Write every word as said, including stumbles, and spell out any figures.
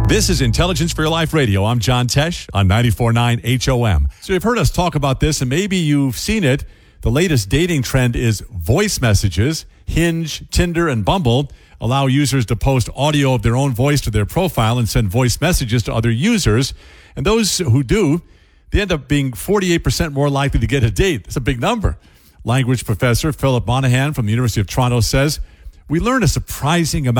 This is Intelligence for Your Life Radio. I'm John Tesh on ninety-four point nine H O M. So you've heard us talk about this, and maybe you've seen it. The latest dating trend is voice messages. Hinge, Tinder, and Bumble allow users to post audio of their own voice to their profile and send voice messages to other users. And those who do, they end up being forty-eight percent more likely to get a date. That's a big number. Language professor Philip Monahan from the University of Toronto says, we learned a surprising amount